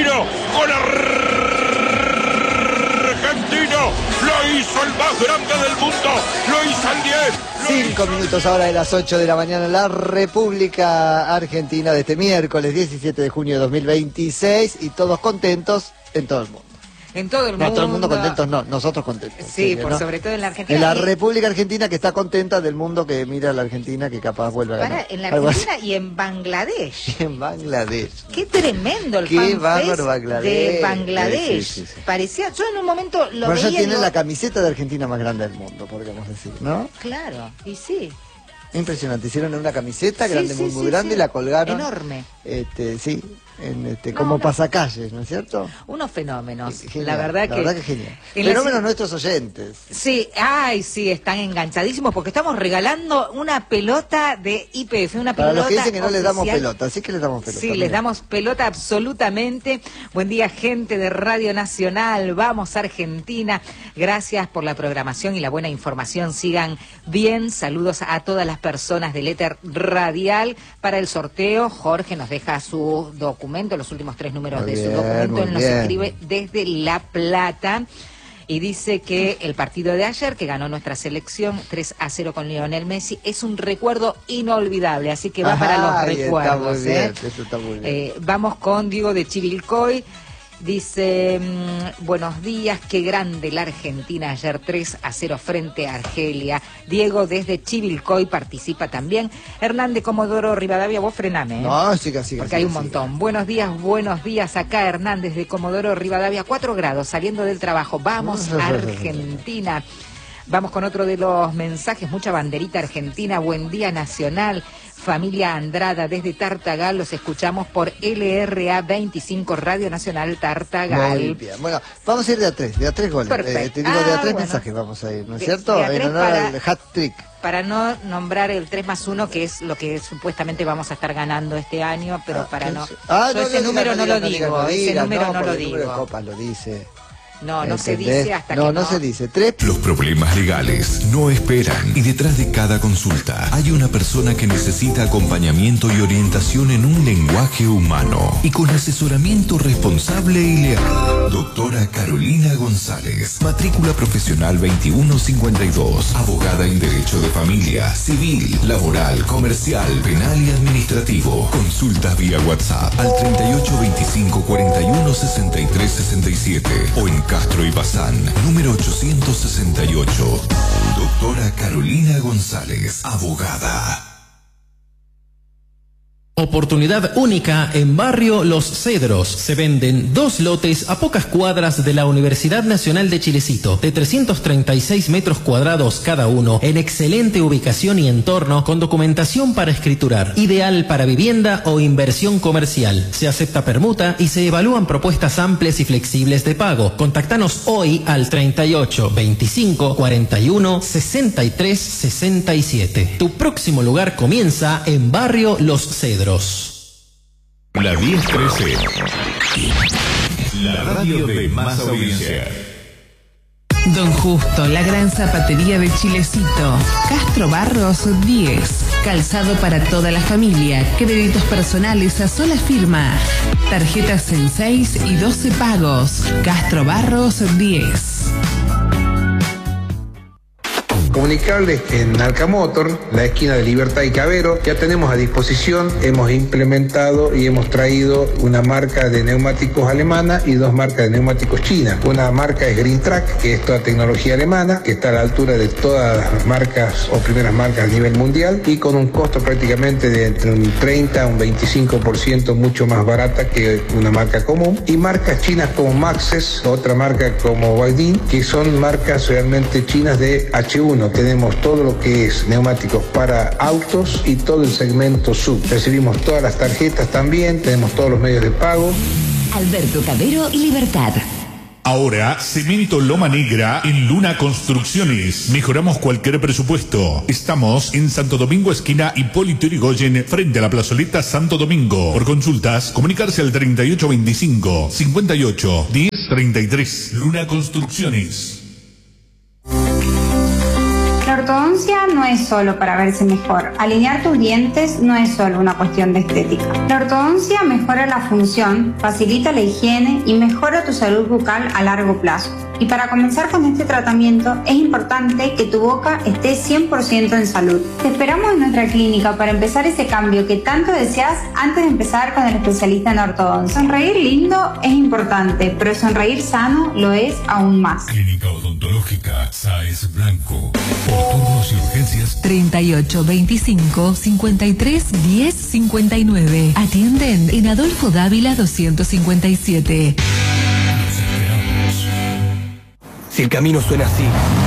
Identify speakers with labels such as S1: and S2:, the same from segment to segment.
S1: argentino, gol argentino, lo hizo el más grande del mundo, lo hizo el 10.
S2: 5 minutos ahora de las 8 de la mañana en la República Argentina de este miércoles 17 de junio de 2026 y todos contentos en todo el mundo.
S3: En todo el mundo.
S2: No, todo el mundo contentos, no, nosotros contentos.
S3: Sí, por sobre todo en la Argentina.
S2: En la República Argentina, que está contenta del mundo que mira a la Argentina, que capaz vuelve a ganar.
S3: En la Argentina y en Bangladesh.
S2: En Bangladesh.
S3: Qué tremendo el
S2: fanfest
S3: de Bangladesh.
S2: Sí.
S3: Parecía, yo en un momento lo
S2: pero
S3: veía.
S2: ya tiene la camiseta de Argentina más grande del mundo, podríamos decir, ¿no?
S3: Claro, y sí.
S2: Impresionante, hicieron una camiseta grande, muy grande, y la colgaron.
S3: Enorme.
S2: Sí, como pasacalles, ¿no es cierto?
S3: Unos fenómenos,
S2: genial,
S3: la verdad que
S2: genial. Fenómenos nuestros oyentes.
S3: Sí, sí, están enganchadísimos porque estamos regalando una pelota de YPF, una pelota.
S2: Para los que dicen que no les damos
S3: oficial.
S2: pelota, así que les damos pelota.
S3: Sí,
S2: también.
S3: les damos pelota absolutamente. Buen día, gente de Radio Nacional, vamos Argentina. Gracias por la programación y la buena información. Sigan bien, saludos a todas las personas del éter radial. Para el sorteo, Jorge nos deja su documento, los últimos 3 números de su documento. Él nos escribe desde La Plata y dice que el partido de ayer, que ganó nuestra selección 3-0 con Lionel Messi, es un recuerdo inolvidable, así que va para los recuerdos.
S2: Está muy bien, eso está muy bien.
S3: Vamos con Diego de Chivilcoy. Dice, buenos días, qué grande la Argentina ayer 3-0 frente a Argelia. Diego desde Chivilcoy participa también. Hernán de Comodoro Rivadavia, vos frename.
S2: No, siga.
S3: Porque hay un montón. Buenos días, acá Hernán desde Comodoro Rivadavia, 4 grados, saliendo del trabajo. Vamos Argentina. Vamos con otro de los mensajes, mucha banderita argentina, buen día nacional. Familia Andrada desde Tartagal, los escuchamos por LRA 25 Radio Nacional Tartagal.
S2: Muy bien, bueno, vamos a ir de a 3 goles.
S3: Perfecto.
S2: Te digo de a 3 mensajes vamos a ir, ¿no es cierto? En honor al hat-trick.
S3: Para no nombrar el 3+1, que es lo que supuestamente vamos a estar ganando este año, pero para no... yo ese número no lo digo, ese número no lo digo.
S2: El número de copas lo dice.
S3: No se dice hasta que
S2: no se dice. 3.
S4: Los problemas legales no esperan y detrás de cada consulta hay una persona que necesita acompañamiento y orientación en un lenguaje humano y con asesoramiento responsable y leal. Doctora Carolina González, matrícula profesional 2152, abogada en Derecho de Familia, Civil, Laboral, Comercial, Penal y Administrativo. Consultas vía WhatsApp al 3825 41 63 67 o en Castro y Bazán, número 868. Doctora Carolina González, abogada.
S5: Oportunidad única en Barrio Los Cedros. Se venden 2 lotes a pocas cuadras de la Universidad Nacional de Chilecito, de 336 metros cuadrados cada uno, en excelente ubicación y entorno, con documentación para escriturar, ideal para vivienda o inversión comercial. Se acepta permuta y se evalúan propuestas amplias y flexibles de pago. Contactanos hoy al 38 25 41 63 67. Tu próximo lugar comienza en Barrio Los Cedros.
S4: La 1013. La radio de más audiencia.
S6: Don Justo, la gran zapatería de Chilecito. Castro Barros 10. Calzado para toda la familia. Créditos personales a sola firma. Tarjetas en 6 y 12 pagos. Castro Barros 10.
S7: Comunicarles que en Alcamotor, la esquina de Libertad y Cavero, ya tenemos a disposición, hemos implementado y hemos traído una marca de neumáticos alemana y 2 marcas de neumáticos chinas. Una marca es Green Track, que es toda tecnología alemana, que está a la altura de todas las marcas o primeras marcas a nivel mundial y con un costo prácticamente de entre un 30 a un 25% mucho más barata que una marca común. Y marcas chinas como Maxxis, otra marca como Guaidin, que son marcas realmente chinas de H1. Tenemos todo lo que es neumáticos para autos y todo el segmento sub. Recibimos todas las tarjetas también, tenemos todos los medios de pago.
S8: Alberto Cabero y Libertad.
S9: Ahora, Cemento Loma Negra en Luna Construcciones. Mejoramos cualquier presupuesto. Estamos en Santo Domingo, esquina Hipólito Yrigoyen, frente a la plazoleta Santo Domingo. Por consultas, comunicarse al 3825 58 10 33. Luna Construcciones.
S10: La ortodoncia no no es solo para verse mejor. Alinear tus dientes no es solo una cuestión de estética. La ortodoncia mejora la función, facilita la higiene y mejora tu salud bucal a largo plazo. Y para comenzar con este tratamiento es importante que tu boca esté 100% en salud. Te esperamos en nuestra clínica para empezar ese cambio que tanto deseas antes de empezar con el especialista en ortodoncia. Sonreír lindo es importante, pero sonreír sano lo es aún más.
S4: Clínica Odontológica Sáez Blanco. Por turnos y urgencias
S8: 38 25 53 10 59. Atienden en Adolfo Dávila 257.
S11: Si el camino suena así,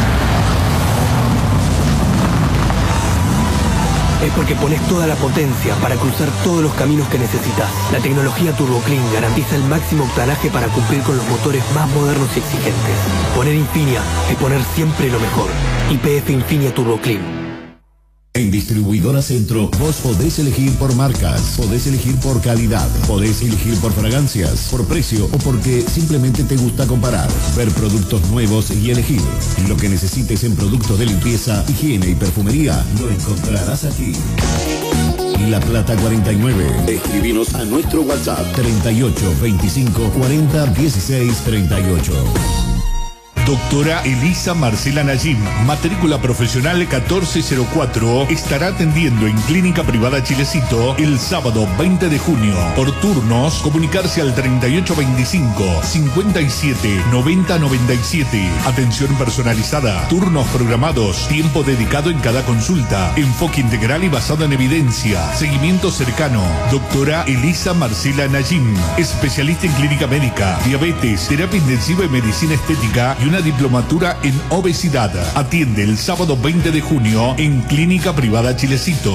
S11: es porque pones toda la potencia para cruzar todos los caminos que necesitas. La tecnología Turbo Clean garantiza el máximo octanaje para cumplir con los motores más modernos y exigentes. Poner Infinia es poner siempre lo mejor. YPF Infinia Turbo Clean.
S12: En Distribuidora Centro, vos podés elegir por marcas, podés elegir por calidad, podés elegir por fragancias, por precio o porque simplemente te gusta comparar, ver productos nuevos y elegir. Lo que necesites en productos de limpieza, higiene y perfumería, lo encontrarás aquí. La Plata 49. Escribinos a nuestro WhatsApp 38 25 40 16 38.
S9: Doctora Elisa Marcela Nayim, matrícula profesional 1404, estará atendiendo en Clínica Privada Chilecito el sábado 20 de junio. Por turnos, comunicarse al 3825 57 90 97. Atención personalizada, turnos programados, tiempo dedicado en cada consulta, enfoque integral y basado en evidencia, seguimiento cercano. Doctora Elisa Marcela Nayim, especialista en clínica médica, diabetes, terapia intensiva y medicina estética y una diplomatura en obesidad. Atiende el sábado 20 de junio en Clínica Privada Chilecito.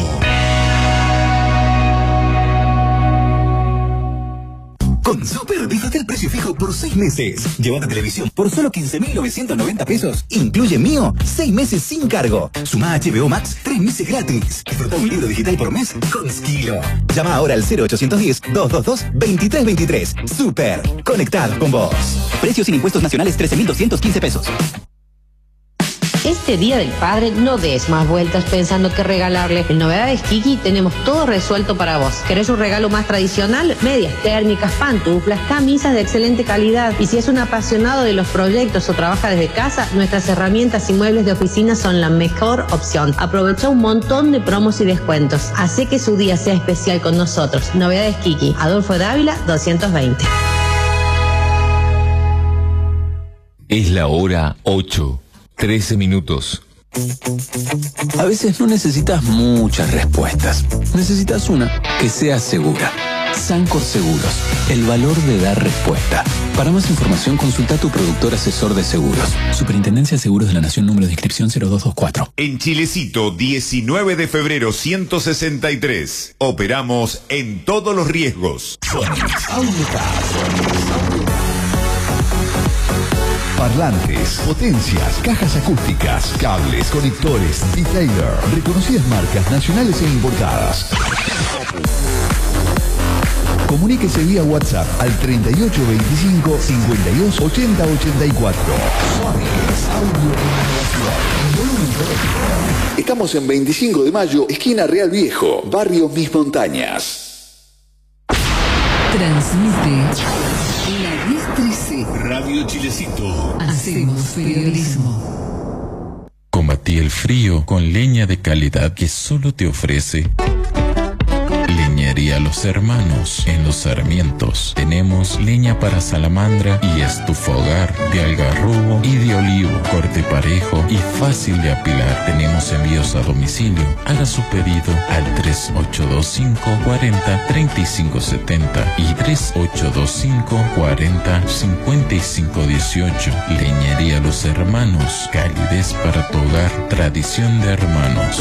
S13: Con Super, disfruta el precio fijo por 6 meses. Llévate televisión por solo 15.990 pesos. Incluye Mío, 6 meses sin cargo. Suma HBO Max, 3 meses gratis. Disfruta un libro digital por mes con Skilo. Llama ahora al 0810-222-2323. Super, conectado con vos. Precios sin impuestos nacionales 13.215 pesos.
S14: Este Día del Padre no des más vueltas pensando qué regalarle. En Novedades Kiki tenemos todo resuelto para vos. ¿Querés un regalo más tradicional? Medias térmicas, pantuflas, camisas de excelente calidad. Y si es un apasionado de los proyectos o trabaja desde casa, nuestras herramientas y muebles de oficina son la mejor opción. Aprovecha un montón de promos y descuentos. Hace que su día sea especial con nosotros. Novedades Kiki, Adolfo Dávila 220.
S15: Es la hora 8. 13 minutos.
S16: A veces no necesitas muchas respuestas. Necesitas una que sea segura. Sancor Seguros, el valor de dar respuesta. Para más información, consulta a tu productor asesor de seguros. Superintendencia de Seguros de la Nación, número de inscripción 0224.
S17: En Chilecito, 19 de febrero 163. Operamos en todos los riesgos.
S12: Parlantes, potencias, cajas acústicas, cables, conectores, detailer, reconocidas marcas nacionales e importadas. Comuníquese vía WhatsApp al 3825 52 80 84. Estamos en 25 de mayo, esquina Real Viejo, barrio Mis Montañas.
S8: Transmite la 1013
S9: Radio Chilecito.
S8: Hacemos periodismo.
S15: Combatí el frío con leña de calidad que solo te ofrece Leñería Los Hermanos. En Los Sarmientos tenemos leña para salamandra y estufa hogar, de algarrobo y de olivo, corte parejo y fácil de apilar. Tenemos envíos a domicilio. Haga su pedido al 3825 40 3570 y 3825 40 5518. Leñería Los Hermanos, calidez para tu hogar, tradición de hermanos.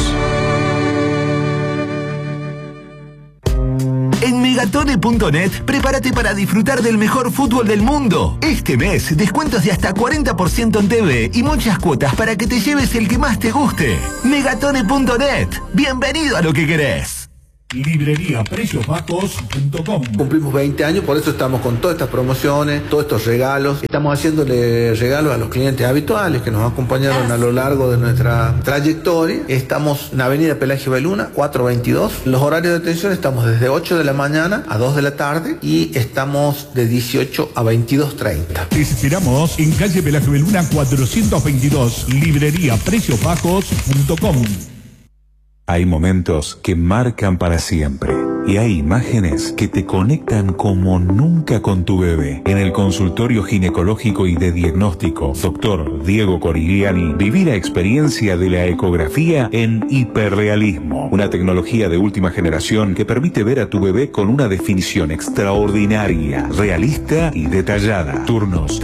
S13: En Megatone.net, prepárate para disfrutar del mejor fútbol del mundo. Este mes, descuentos de hasta 40% en TV y muchas cuotas para que te lleves el que más te guste. Megatone.net, bienvenido a lo que querés.
S9: libreriapreciosbajos.com.
S7: Cumplimos 20 años, por eso estamos con todas estas promociones, todos estos regalos. Estamos haciéndole regalos a los clientes habituales que nos acompañaron a lo largo de nuestra trayectoria. Estamos en Avenida Pelagio Beluna, 422. Los horarios de atención estamos desde 8 de la mañana a 2 de la tarde y estamos de 18 a 22:30.
S9: Te esperamos en calle Pelagio Beluna 422, libreriapreciosbajos.com.
S12: Hay momentos que marcan para siempre. Y hay imágenes que te conectan como nunca con tu bebé. En el consultorio ginecológico y de diagnóstico, Dr. Diego Corigliani, viví la experiencia de la ecografía en hiperrealismo. Una tecnología de última generación que permite ver a tu bebé con una definición extraordinaria, realista y detallada. Turnos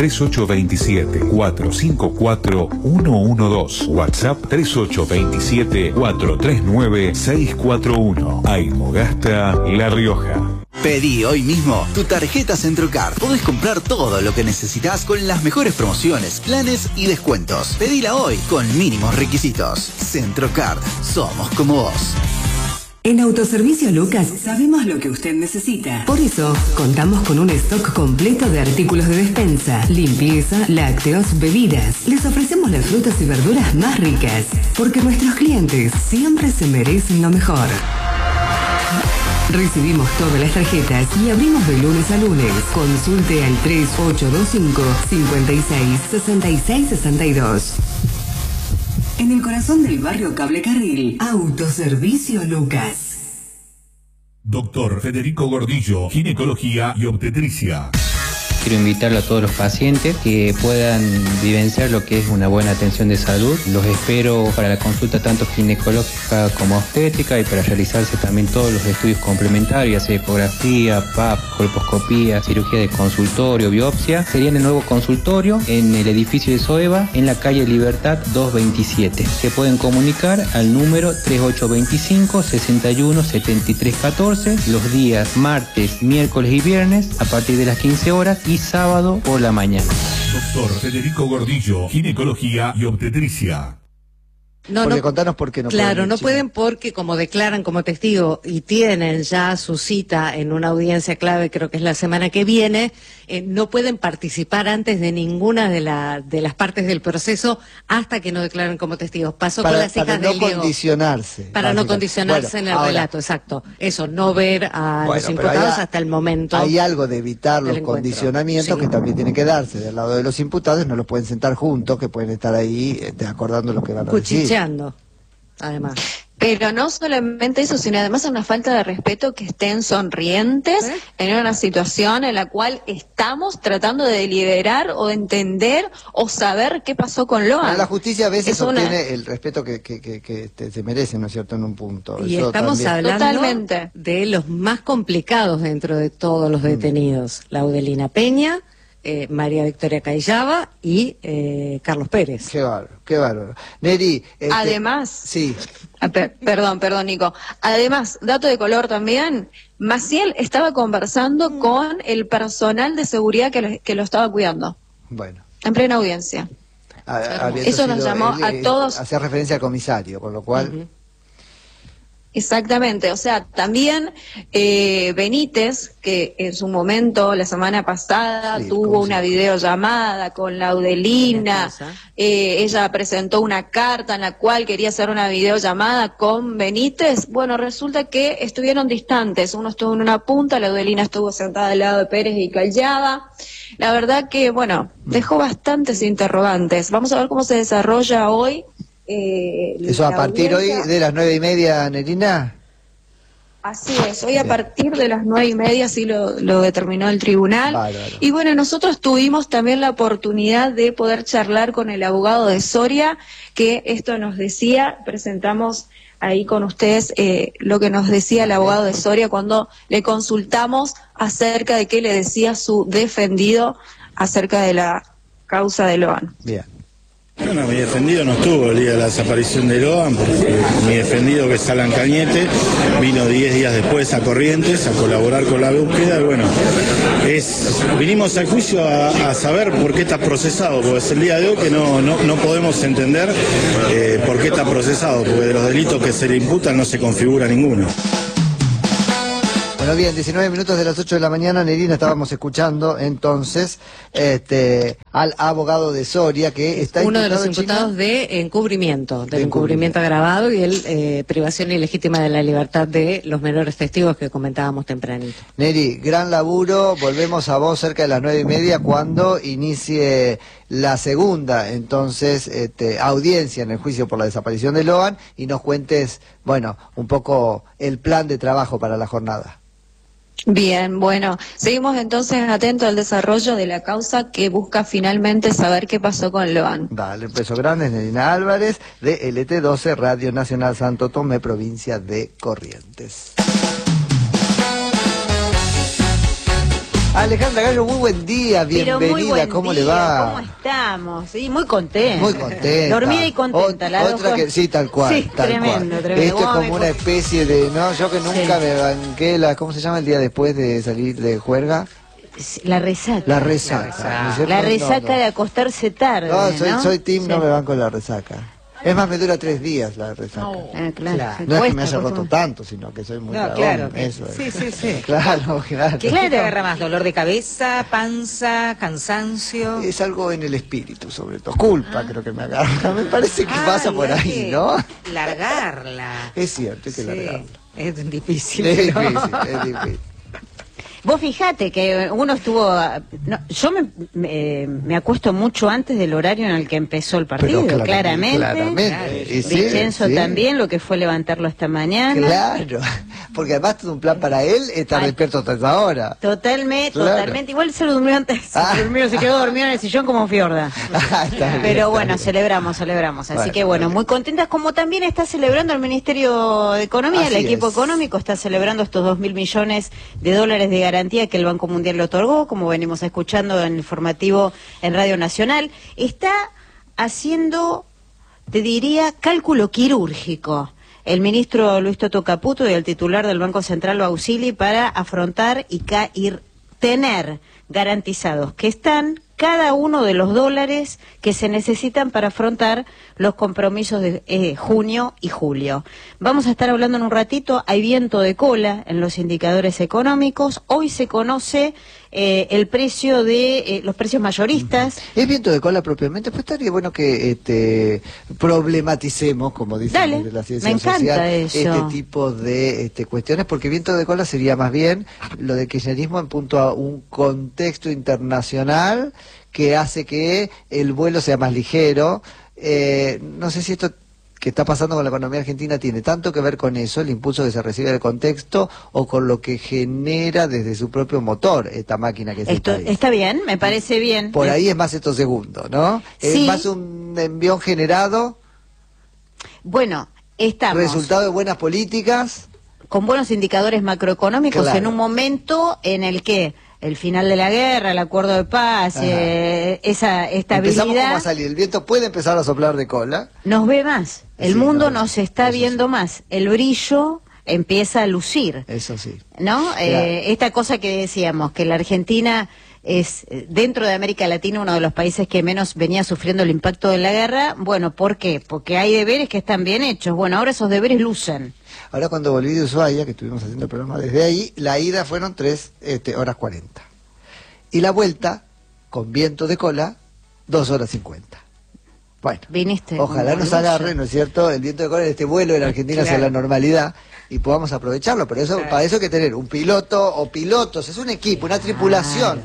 S12: 3827-454-112. WhatsApp 3827-439-641. Aimogasta, La Rioja.
S13: Pedí hoy mismo tu tarjeta Centrocard. Podés comprar todo lo que necesitas con las mejores promociones, planes y descuentos. Pedila hoy con mínimos requisitos. Centrocard, somos como vos.
S8: En Autoservicio Lucas sabemos lo que usted necesita. Por eso, contamos con un stock completo de artículos de despensa, limpieza, lácteos, bebidas. Les ofrecemos las frutas y verduras más ricas, porque nuestros clientes siempre se merecen lo mejor. Recibimos todas las tarjetas y abrimos de lunes a lunes. Consulte al 3825-566662. En el corazón del barrio Cable Carril, Autoservicio Lucas.
S9: Doctor Federico Gordillo, ginecología y obstetricia.
S18: Quiero invitarle a todos los pacientes que puedan vivenciar lo que es una buena atención de salud. Los espero para la consulta tanto ginecológica como obstétrica y para realizarse también todos los estudios complementarios, ya sea ecografía, PAP, colposcopía, cirugía de consultorio, biopsia. Sería en el nuevo consultorio en el edificio de Soeva, en la calle Libertad 227. Se pueden comunicar al número 3825-617314 los días martes, miércoles y viernes a partir de las 15 horas y sábado por la mañana.
S9: Doctor Federico Gordillo, ginecología y obstetricia.
S2: Contanos por qué no pueden.
S19: Claro, no pueden porque como declaran como testigo y tienen ya su cita en una audiencia clave, creo que es la semana que viene, no pueden participar antes de ninguna de las partes del proceso hasta que no declaren como testigos. Pasó con las hijas del Diego. Para no condicionarse en el relato, exacto. Eso, no ver a los imputados hasta el momento.
S2: Hay algo de evitar los condicionamientos que también tienen que darse. Del lado de los imputados no los pueden sentar juntos, que pueden estar ahí acordando lo que van a decir.
S19: Además.
S20: Pero no solamente eso, sino además una falta de respeto que estén sonrientes en una situación en la cual estamos tratando de deliberar o de entender o saber qué pasó con Loan.
S2: La justicia a veces obtiene el respeto que se merece, ¿no es cierto?, en un punto.
S19: Y eso estamos hablando de los más complicados dentro de todos los detenidos. Laudelina Peña, María Victoria Cayaba y Carlos Pérez.
S2: Qué bárbaro. Neri,
S20: además,
S2: sí.
S20: Perdón, Nico. Además, dato de color también, Maciel estaba conversando con el personal de seguridad que lo estaba cuidando.
S2: Bueno.
S20: En plena audiencia. Eso nos llamó a todos.
S2: Hacía referencia al comisario, con lo cual...
S20: Exactamente, o sea, también Benítez, que en su momento, la semana pasada, tuvo una videollamada con Laudelina, ella presentó una carta en la cual quería hacer una videollamada con Benítez. Bueno, resulta que estuvieron distantes, uno estuvo en una punta, Laudelina estuvo sentada al lado de Pérez y Callaba. La verdad que, bueno, dejó bastantes interrogantes. Vamos a ver cómo se desarrolla hoy.
S2: Eso a partir hoy de las 9:30, Nerina.
S20: Así es, hoy a partir de las 9:30 así lo determinó el tribunal. Bárbaro. Y bueno, nosotros tuvimos también la oportunidad de poder charlar con el abogado de Soria, que esto nos decía, presentamos ahí con ustedes lo que nos decía el abogado de Soria cuando le consultamos acerca de qué le decía su defendido acerca de la causa de Loan.
S2: Bien.
S21: Bueno, mi defendido no estuvo el día de la desaparición de Loan, porque mi defendido, que es Alan Cañete, vino 10 días después a Corrientes a colaborar con la búsqueda. Y bueno, vinimos al juicio a saber por qué está procesado, porque es el día de hoy que no podemos entender por qué está procesado, porque de los delitos que se le imputan no se configura ninguno.
S2: Bueno, bien, 19 minutos de las 8 de la mañana, Nerina, estábamos escuchando entonces al abogado de Soria, que está
S19: uno de los
S2: en China.
S19: imputados de encubrimiento, del encubrimiento agravado y el privación ilegítima de la libertad de los menores testigos que comentábamos tempranito.
S2: Neri, gran laburo, volvemos a vos cerca de las 9:30 cuando inicie la segunda, entonces, audiencia en el juicio por la desaparición de Loan y nos cuentes, bueno, un poco el plan de trabajo para la jornada.
S20: Bien, bueno, seguimos entonces atentos al desarrollo de la causa que busca finalmente saber qué pasó con Loan.
S2: Dale, un beso grande, Nerina Álvarez, de LT12, Radio Nacional Santo Tomé, provincia de Corrientes. Alejandra Gallo, muy buen día, bienvenida, ¿cómo le va?
S1: ¿Cómo estamos? Sí, muy contenta.
S2: Muy contenta.
S1: Dormida y contenta.
S2: Otra que, sí, tal cual.
S1: Sí,
S2: tal
S1: tremendo,
S2: cual.
S1: tremendo.
S2: Esto es como una especie de, no, yo que nunca me banqué ¿cómo se llama el día después de salir de juerga?
S1: La resaca.
S2: La resaca.
S1: La resaca de acostarse tarde,
S2: No, soy team, no me banco la resaca. Es más, me dura 3 días la resaca.
S1: Claro.
S2: No es que me haya roto tanto, sino que soy muy dragón,
S3: claro.
S2: eso es.
S3: Sí.
S2: Claro.
S3: ¿Qué te agarra más? ¿Dolor de cabeza, panza, cansancio?
S2: Es algo en el espíritu, sobre todo. Culpa creo que me agarra. Me parece que pasa por ahí, ¿no?
S3: Largarla.
S2: Es cierto, hay que largarla.
S3: Es difícil.
S2: Es difícil.
S1: Vos fijate que uno estuvo... yo me acuesto mucho antes del horario en el que empezó el partido, claramente. Vincenzo también, lo que fue levantarlo esta mañana.
S2: Claro, porque además todo un plan para él estar despierto hasta esa hora.
S1: Totalmente. Igual se lo durmió antes, se quedó dormido en el sillón como Fiorda. Pero bueno, celebramos. Así que bueno, muy contentas, como también está celebrando el Ministerio de Economía, el equipo económico está celebrando estos 2.000 millones de dólares de garantía que el Banco Mundial le otorgó, como venimos escuchando en el informativo en Radio Nacional. Está haciendo, te diría, cálculo quirúrgico el ministro Luis Toto Caputo y el titular del Banco Central Bausili para afrontar y tener garantizados que están cada uno de los dólares que se necesitan para afrontar los compromisos de junio y julio. Vamos a estar hablando en un ratito, hay viento de cola en los indicadores económicos. Hoy se conoce el precio de los precios mayoristas.
S2: ¿Es viento de cola propiamente? Pues estaría bueno que problematicemos, como dicen de la ciencia social, este tipo de cuestiones, porque viento de cola sería más bien lo de kirchnerismo en punto a un contexto internacional que hace que el vuelo sea más ligero. No sé si esto que está pasando con la economía argentina tiene tanto que ver con eso, el impulso que se recibe del contexto, o con lo que genera desde su propio motor esta máquina que es
S1: esto. Está bien, me parece bien.
S2: Por ahí es más esto segundo, ¿no? Sí. Es más un envión generado.
S1: Bueno, estamos.
S2: Resultado de buenas políticas.
S1: Con buenos indicadores macroeconómicos en un momento en el que el final de la guerra, el acuerdo de paz, esa estabilidad...
S2: Empezamos como a salir, el viento puede empezar a soplar de cola.
S1: Nos ve más, el mundo nos está viendo más, el brillo empieza a lucir.
S2: Eso sí.
S1: ¿No? Esta cosa que decíamos, que la Argentina es, dentro de América Latina, uno de los países que menos venía sufriendo el impacto de la guerra. Bueno, ¿por qué? Porque hay deberes que están bien hechos. Bueno, ahora esos deberes lucen.
S2: Ahora cuando volví de Ushuaia, que estuvimos haciendo el programa desde ahí, la ida fueron 3 horas 40. Y la vuelta, con viento de cola, 2 horas 50. Bueno, ojalá nos agarre, ¿no es cierto?, el viento de cola de este vuelo de la Argentina hacia la normalidad y podamos aprovecharlo. Pero eso, para eso hay que tener un piloto o pilotos, es un equipo, una tripulación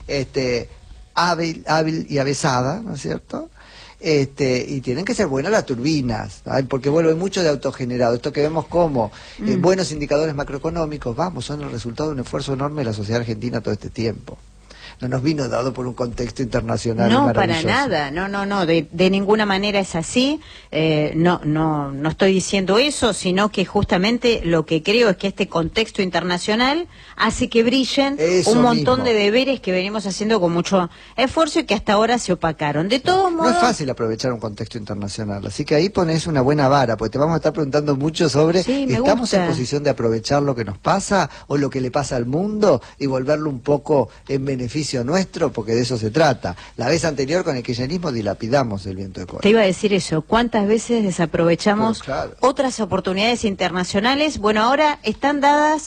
S2: hábil y avesada, ¿no es cierto? Y tienen que ser buenas las turbinas, ¿sabes? Porque bueno, hay mucho de autogenerado. Esto que vemos como buenos indicadores macroeconómicos, son el resultado de un esfuerzo enorme de la sociedad argentina todo este tiempo. No nos vino dado por un contexto internacional maravilloso.
S1: Para nada, no, de ninguna manera es así. No estoy diciendo eso, sino que justamente lo que creo es que este contexto internacional hace que brillen un montón de deberes que venimos haciendo con mucho esfuerzo y que hasta ahora se opacaron. De todos modos...
S2: No es fácil aprovechar un contexto internacional, así que ahí pones una buena vara, porque te vamos a estar preguntando mucho sobre ¿estamos en posición de aprovechar lo que nos pasa o lo que le pasa al mundo y volverlo un poco en beneficio nuestro, porque de eso se trata. La vez anterior con el kirchnerismo dilapidamos el viento de cola.
S1: Te iba a decir eso, ¿cuántas veces desaprovechamos otras oportunidades internacionales? Bueno, ahora están dadas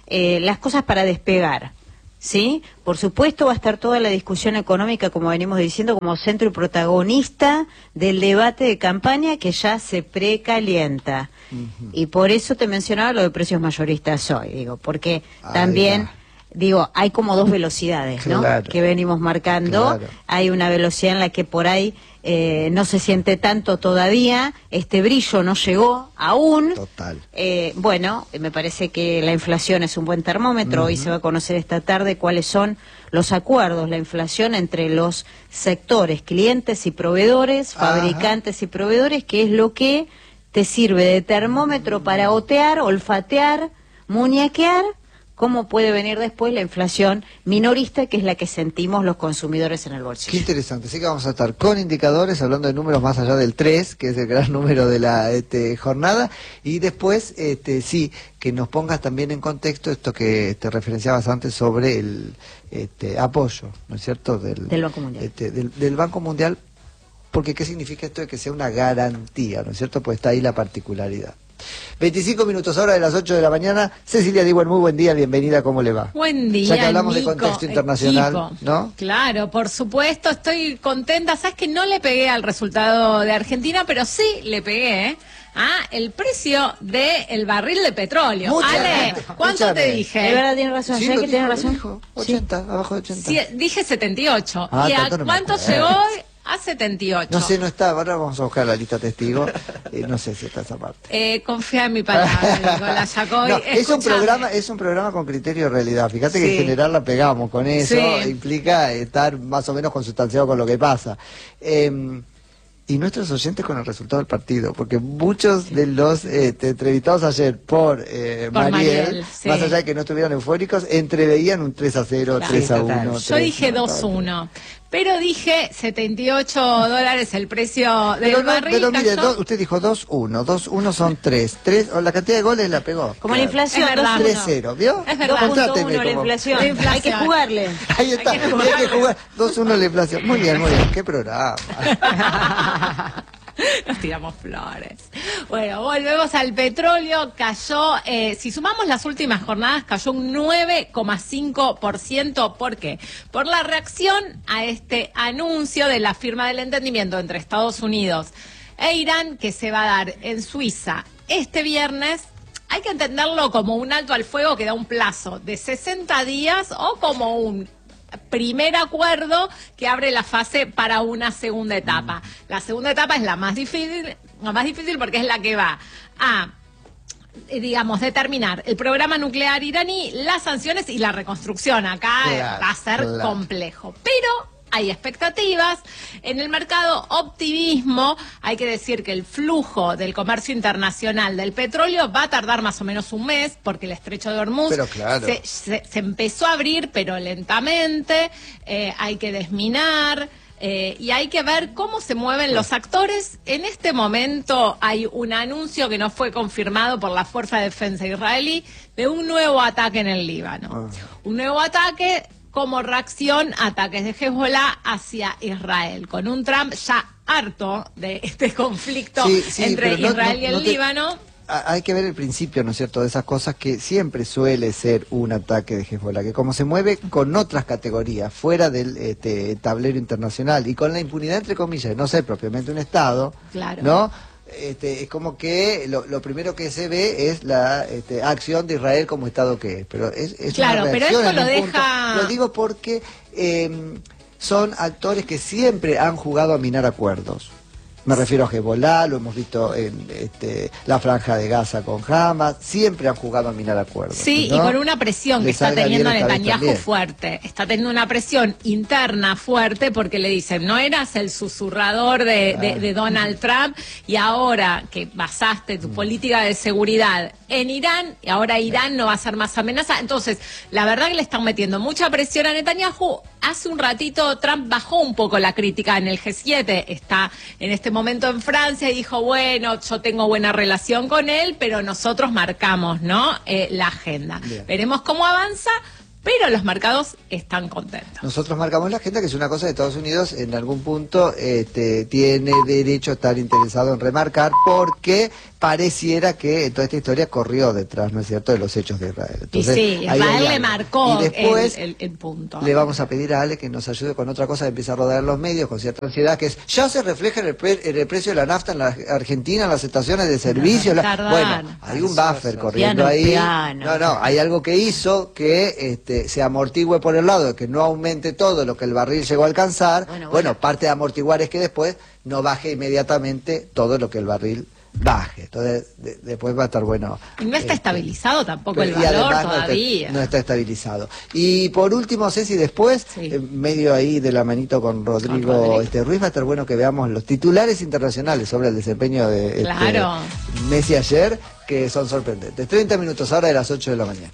S1: las cosas para despegar. ¿Sí? Por supuesto va a estar toda la discusión económica, como venimos diciendo, como centro y protagonista del debate de campaña que ya se precalienta. Y por eso te mencionaba lo de precios mayoristas hoy, digo, porque también, digo, hay como dos velocidades, ¿no? Que venimos marcando. Hay una velocidad en la que por ahí no se siente tanto todavía, este brillo no llegó aún. Bueno, me parece que la inflación es un buen termómetro. Hoy se va a conocer esta tarde cuáles son los acuerdos, la inflación entre los sectores, clientes y proveedores, fabricantes y proveedores, que es lo que te sirve de termómetro para otear, olfatear, muñequear cómo puede venir después la inflación minorista, que es la que sentimos los consumidores en el bolsillo.
S2: Qué interesante. Así que vamos a estar con indicadores, hablando de números más allá del 3, que es el gran número de la jornada, y después, sí, que nos pongas también en contexto esto que te referenciabas antes sobre el apoyo, ¿no es cierto?, del
S1: Banco Mundial.
S2: Del Banco Mundial, porque ¿qué significa esto de que sea una garantía, ¿no es cierto?, pues está ahí la particularidad. 25 minutos ahora de las 8 de la mañana. Cecilia Diwan, muy buen día, bienvenida, ¿cómo le va?
S5: Buen día,
S2: ya que hablamos
S5: Nico,
S2: de contexto internacional,
S5: equipo,
S2: ¿no?
S5: Claro, por supuesto, estoy contenta. Sabes que no le pegué al resultado de Argentina, pero sí le pegué el precio del barril de petróleo. Ale, ¿cuánto te dije?
S1: De verdad, tiene razón,
S2: sí,
S1: ¿sabes que tiene razón?
S2: Dijo, 80, abajo de 80.
S5: Sí, dije 78.
S2: ¿Y
S5: a cuánto llegó? A 78.
S2: No sé, no está, ahora vamos a buscar la lista de testigos, no sé si está esa parte.
S5: Confía en mi palabra, Nicolás Jacobi.
S2: No, es un programa con criterio de realidad, fíjate que en general la pegamos con eso, implica estar más o menos consustanciado con lo que pasa. Y nuestros oyentes con el resultado del partido, porque muchos de los entrevistados ayer por Mariel, más allá de que no estuvieran eufóricos, entreveían un 3-0, 3-1.
S5: Yo dije 2-1. Pero dije $78 el precio del barril.
S2: Pero mire, usted dijo 2-1, 2-1 son 3, la cantidad de goles la pegó.
S1: Como la inflación,
S2: 3-0, ¿vio?
S5: Es verdad.
S1: 2.1 la inflación. Hay que jugarle.
S2: Ahí está, hay que jugar 2-1 la inflación. Muy bien, qué programa.
S5: Nos tiramos flores. Bueno, volvemos al petróleo. Cayó, si sumamos las últimas jornadas, cayó un 9,5%. ¿Por qué? Por la reacción a este anuncio de la firma del entendimiento entre Estados Unidos e Irán, que se va a dar en Suiza este viernes. Hay que entenderlo como un alto al fuego que da un plazo de 60 días o como un primer acuerdo que abre la fase para una segunda etapa. La segunda etapa es la más difícil porque es la que va a, digamos, determinar el programa nuclear iraní, las sanciones y la reconstrucción. Acá va a ser complejo, pero hay expectativas. En el mercado, optimismo. Hay que decir que el flujo del comercio internacional del petróleo va a tardar más o menos un mes, porque el estrecho de Hormuz se empezó a abrir, pero lentamente. Hay que desminar. Y hay que ver cómo se mueven los actores. En este momento hay un anuncio que no fue confirmado por la Fuerza de Defensa israelí de un nuevo ataque en el Líbano. Un nuevo ataque como reacción a ataques de Hezbollah hacia Israel, con un Trump ya harto de este conflicto entre Israel y el Líbano.
S2: Hay que ver el principio, ¿no es cierto?, de esas cosas, que siempre suele ser un ataque de Hezbollah, que como se mueve con otras categorías, fuera del tablero internacional, y con la impunidad, entre comillas, de no ser propiamente un Estado, ¿no?, es como que lo primero que se ve es la acción de Israel como Estado que es. Pero es
S5: claro,
S2: una
S5: pero esto lo deja...
S2: Lo digo porque son actores que siempre han jugado a minar acuerdos. Me refiero a Hezbollah, lo hemos visto en la Franja de Gaza con Hamas, siempre han jugado a minar acuerdos.
S5: Sí, ¿no? Y con una presión que está teniendo Netanyahu fuerte. Está teniendo una presión interna fuerte porque le dicen, no eras el susurrador de Donald Trump, y ahora que basaste tu política de seguridad en Irán, y ahora Irán no va a ser más amenaza. Entonces, la verdad que le están metiendo mucha presión a Netanyahu. Hace un ratito Trump bajó un poco la crítica en el G7, está en este momento en Francia y dijo, bueno, yo tengo buena relación con él, pero nosotros marcamos, ¿no?, la agenda. Bien. Veremos cómo avanza, pero los mercados están contentos.
S2: Nosotros marcamos la agenda, que es una cosa de Estados Unidos, en algún punto tiene derecho a estar interesado en remarcar, porque pareciera que toda esta historia corrió detrás, ¿no es cierto?, de los hechos de Israel.
S5: Entonces, y sí, Israel le marcó el punto.
S2: Le vamos a pedir a Ale que nos ayude con otra cosa que empieza a rodar en los medios con cierta ansiedad, que es, ya se refleja en el precio de la nafta en la Argentina, en las estaciones de servicio. Bueno, hay un buffer corriendo ahí. No, hay algo que hizo que se amortigüe por el lado de que no aumente todo lo que el barril llegó a alcanzar. Bueno, parte de amortiguar es que después no baje inmediatamente todo lo que el barril baje. Entonces después va a estar bueno.
S5: Y no está estabilizado tampoco el valor todavía.
S2: No está estabilizado. Y por último, Ceci, después, medio ahí de la manito con Rodrigo Ruiz, va a estar bueno que veamos los titulares internacionales sobre el desempeño de Messi ayer, que son sorprendentes. 30 minutos ahora de las 8 de la mañana.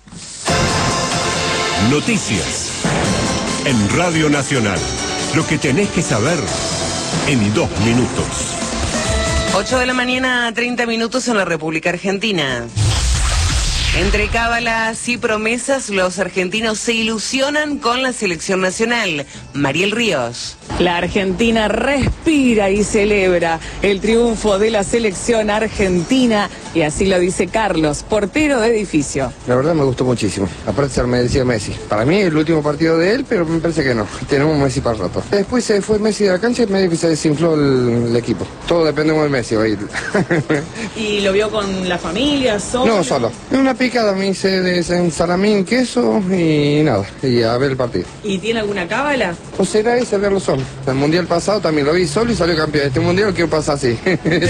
S6: Noticias en Radio Nacional. Lo que tenés que saber en 2 minutos.
S22: 8 de la mañana, 30 minutos en la República Argentina. Entre cábalas y promesas, los argentinos se ilusionan con la selección nacional. Mariel Ríos.
S23: La Argentina respira y celebra el triunfo de la selección argentina, y así lo dice Carlos, portero de Edificio.
S24: La verdad me gustó muchísimo, aparte se me decía Messi. Para mí el último partido de él, pero me parece que no, tenemos Messi para el rato. Después se fue Messi de la cancha y medio que se desinfló el equipo. Todo dependemos de Messi hoy.
S23: ¿Y lo vio con la familia, solo?
S24: No, solo. Una picada me hice de salamín, queso y nada, y a ver el partido.
S23: ¿Y tiene alguna cábala?
S24: O será ese verlo solo. El mundial pasado también lo vi solo y salió campeón. Este mundial quiero pasar así.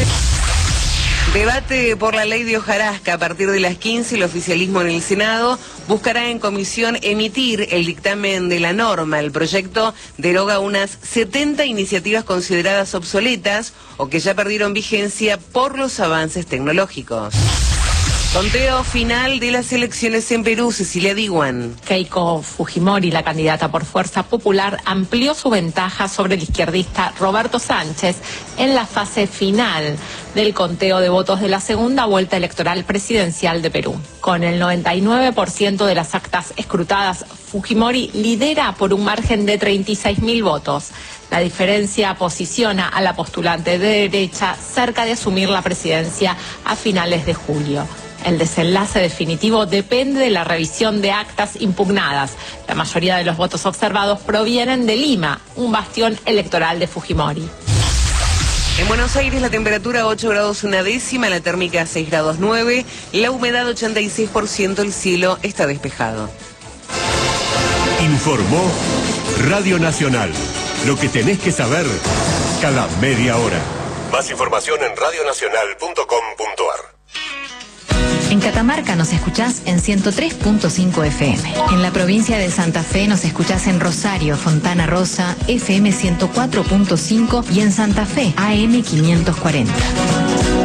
S22: Debate por la ley de hojarasca. A partir de las 15, el oficialismo en el Senado buscará en comisión emitir el dictamen de la norma. El proyecto deroga unas 70 iniciativas consideradas obsoletas o que ya perdieron vigencia por los avances tecnológicos. Conteo final de las elecciones en Perú, Cecilia Diwan.
S5: Keiko Fujimori, la candidata por Fuerza Popular, amplió su ventaja sobre el izquierdista Roberto Sánchez en la fase final del conteo de votos de la segunda vuelta electoral presidencial de Perú. Con el 99% de las actas escrutadas, Fujimori lidera por un margen de 36.000 votos. La diferencia posiciona a la postulante de derecha cerca de asumir la presidencia a finales de julio. El desenlace definitivo depende de la revisión de actas impugnadas. La mayoría de los votos observados provienen de Lima, un bastión electoral de Fujimori.
S22: En Buenos Aires la temperatura 8 grados 1 décima, la térmica 6 grados 9, la humedad 86%, el cielo está despejado.
S6: Informó Radio Nacional. Lo que tenés que saber cada media hora. Más información en radionacional.com.ar.
S25: En Catamarca nos escuchás en 103.5 FM. En la provincia de Santa Fe nos escuchás en Rosario, Fontana Rosa, FM 104.5 y en Santa Fe, AM 540.